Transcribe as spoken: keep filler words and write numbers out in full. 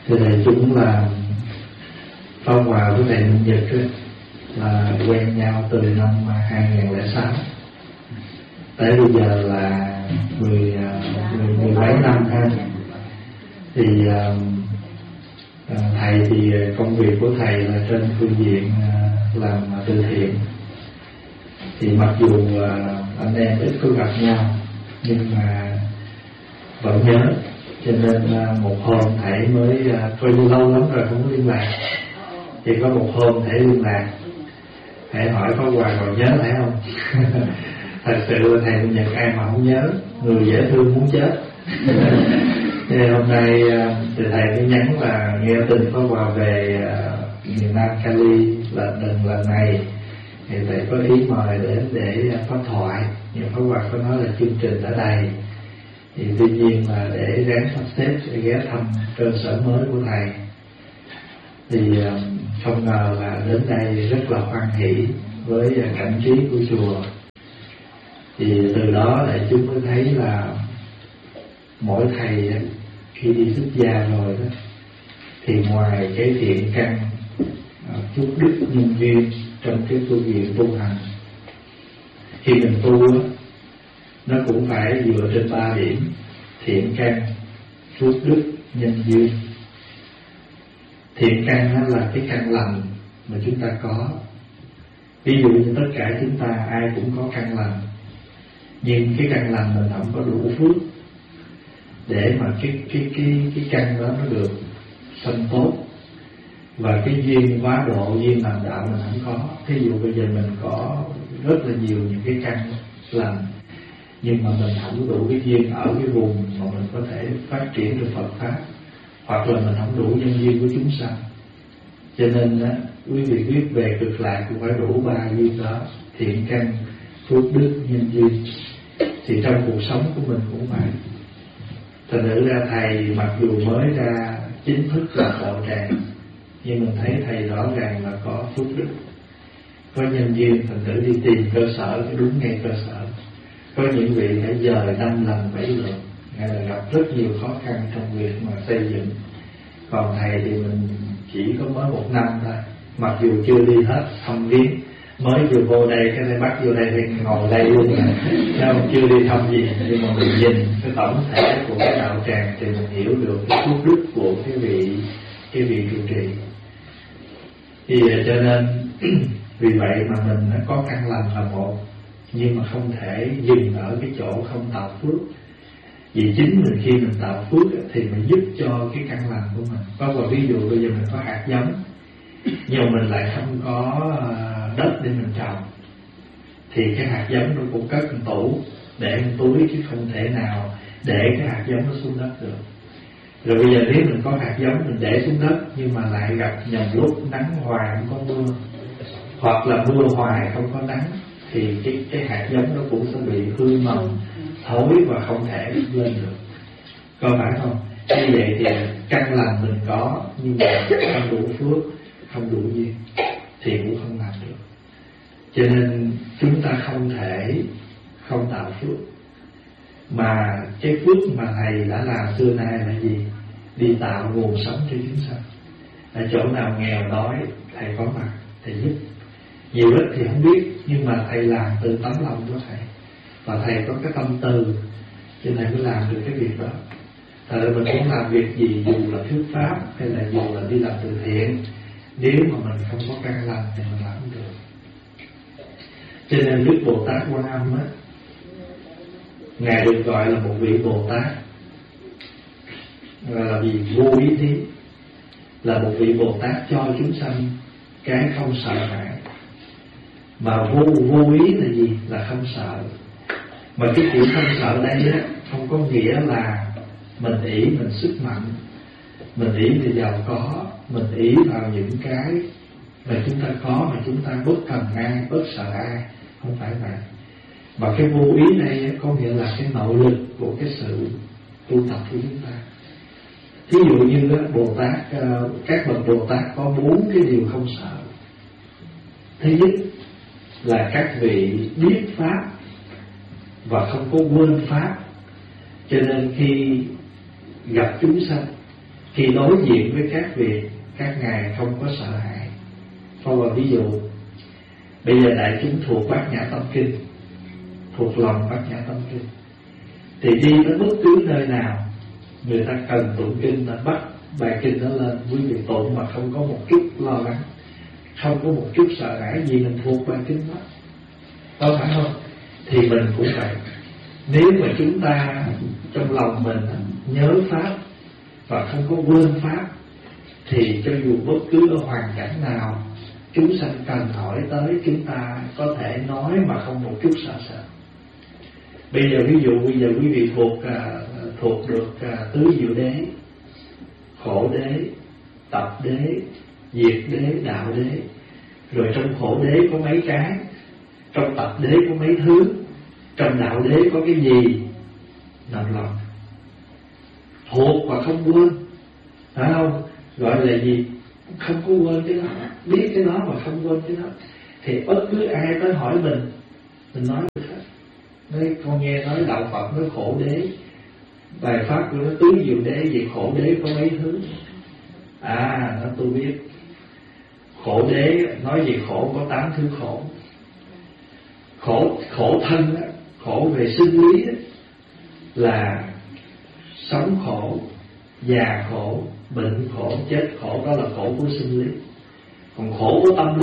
Thì thầy chúng là Pháp Hòa với thầy Minh Nhật ấy, là quen nhau từ năm hai nghìn không trăm lẻ sáu tới bây giờ là mười mười mười mấy năm ha. Thì uh, thầy thì công việc của thầy là trên phương diện uh, làm từ thiện. Thì mặc dù uh, anh em ít có gặp nhau nhưng mà vẫn nhớ, cho nên uh, một hôm thầy mới uh, coi như lâu lắm rồi không có liên lạc, thì có một hôm thầy liên lạc, thầy hỏi Pháp Hòa còn nhớ thầy không? Thật sự là thầy Minh Nhật ai mà không nhớ, người dễ thương muốn chết. Thì hôm nay thì thầy mới nhắn là nghe tin Pháp Hòa về uh, miền Nam Cali là lần lần này, thì thầy có ý mời đến để pháp thoại. Nhưng Pháp Hòa có nói là chương trình đã đầy, thì tuy nhiên là để ráng sắp xếp sẽ ghé thăm cơ sở mới của thầy. Thì uh, không ngờ là đến đây rất là hoan hỷ với cảnh trí của chùa. Thì từ đó đại chúng mới thấy là mỗi thầy khi đi xuất gia rồi đó, thì ngoài cái thiện căn phước đức nhân duyên trong cái phương diện tu hành, khi mình tu đó, nó cũng phải dựa trên ba điểm: thiện căn, phước đức, nhân duyên. Thiện căn nó là cái căn lành mà chúng ta có. Ví dụ như tất cả chúng ta ai cũng có căn lành, nhưng cái căn lành mình không có đủ phước để mà cái cái cái cái căn đó nó được sanh tốt. Và cái duyên quá độ, duyên làm đạo mình không có. Thí dụ bây giờ mình có rất là nhiều những cái căn lành, nhưng mà mình không đủ cái duyên ở cái vùng mà mình có thể phát triển được Phật pháp, hoặc là mình không đủ nhân duyên của chúng sanh. Cho nên á, quý vị biết về cực lạc cũng phải đủ ba duyên đó: thiện căn, phước đức, nhân duyên. Thì trong cuộc sống của mình cũng vậy. Thành thử ra thầy mặc dù mới ra chính thức là đạo tràng, nhưng mình thấy thầy rõ ràng là có phước đức, có nhân duyên. Thành thử đi tìm cơ sở cái đúng ngay cơ sở. Có những vị phải dời năm lần bảy lượt, hay là gặp rất nhiều khó khăn trong việc mà xây dựng. Còn thầy thì mình chỉ có mới một năm thôi, mặc dù chưa đi hết thăm viếng, mới vừa vô đây cái này bắt vô đây thì ngồi đây luôn rồi, sao chưa đi thăm gì. Nhưng mà mình nhìn cái tổng thể của cái đạo tràng thì mình hiểu được cái phước đức của cái vị cái vị trụ trì. Thì cho nên vì vậy mà mình có căn lành là một, nhưng mà không thể dừng ở cái chỗ không tạo phước. Vì chính mình khi mình tạo phước thì mình giúp cho cái căn lành của mình. Có một ví dụ bây giờ mình có hạt giống, nhưng mà mình lại không có đất để mình trồng, thì cái hạt giống nó cũng cất trong tủ để trong túi, chứ không thể nào để cái hạt giống nó xuống đất được. Rồi bây giờ nếu mình có hạt giống mình để xuống đất, nhưng mà lại gặp nhầm lúc nắng hoài không có mưa, hoặc là mưa hoài không có nắng, thì cái, cái hạt giống nó cũng sẽ bị hư mầm, thối và không thể lên được. Có phải không? Như vậy thì căn lành mình có, nhưng mà không đủ phước, không đủ duyên thì cũng không làm được. Cho nên chúng ta không thể không tạo phước. Mà cái phước mà thầy đã làm xưa nay là gì? Đi tạo nguồn sống cho chúng sanh. Ở chỗ nào nghèo đói thầy có mặt, thầy giúp. Nhiều ít thì không biết, nhưng mà thầy làm từ tấm lòng của thầy, và thầy có cái tâm từ, cho nên mới làm được cái việc đó. Thật ra mình cũng làm việc gì, dù là thuyết pháp hay là dù là đi làm từ thiện, nếu mà mình không có căn lành thì mình làm không được. Cho nên Đức Bồ Tát Quan Âm á, Ngài được gọi là một vị Bồ Tát, gọi là vì vô ý thí, là một vị Bồ Tát cho chúng sanh cái không sợ hãi. Mà vô vô ý là gì? Là không sợ. Mà cái kiểu không sợ đây á, không có nghĩa là mình ỷ mình sức mạnh, mình ỷ mình giàu có, mình ỷ vào những cái mà chúng ta có mà chúng ta bất cần ai, bất sợ ai. Không phải vậy. Mà cái vô ý này có nghĩa là cái nội lực của cái sự tu tập của chúng ta. Thí dụ như đó, Bồ Tát, các bậc Bồ Tát có bốn cái điều không sợ. Thứ nhất là các vị biết pháp và không có quên pháp, cho nên khi gặp chúng sanh khi đối diện với các việc, các ngài không có sợ hãi. Tôi vào ví dụ, bây giờ đại chúng thuộc Bát Nhã Tâm Kinh, thuộc lòng Bát Nhã Tâm Kinh, thì đi tới bất cứ nơi nào người ta cần tụng kinh là bắt bài kinh đó lên, quý vị tụng mà không có một chút lo lắng, không có một chút sợ hãi gì, mình thuộc bài kinh đó, có phải không? Thì mình cũng vậy. Nếu mà chúng ta trong lòng mình nhớ pháp và không có quên pháp, thì cho dù bất cứ ở hoàn cảnh nào chúng sanh cần hỏi tới, chúng ta có thể nói mà không một chút sợ sợ. Bây giờ ví dụ bây giờ quý vị thuộc uh, thuộc được uh, tứ diệu đế, khổ đế, tập đế, diệt đế, đạo đế. Rồi trong khổ đế có mấy cái, trong tập đế có mấy thứ, trong đạo đế có cái gì, nằm lòng thuộc và không quên, phải không? Gọi là gì? Không có quên cái đó, biết cái đó mà không quên cái đó. Thì bất cứ ai tới hỏi mình, mình nói được hết. Nói con nghe nói đạo Phật nói khổ đế, bài pháp của nó tứ diệu đế, gì khổ đế có mấy thứ. À, nó tôi biết. Khổ đế nói về khổ có tám thứ khổ. Khổ khổ thân đó, khổ về sinh lý đó, là sống khổ, già khổ, bệnh khổ, chết khổ, đó là khổ của sinh lý. Còn khổ của tâm lý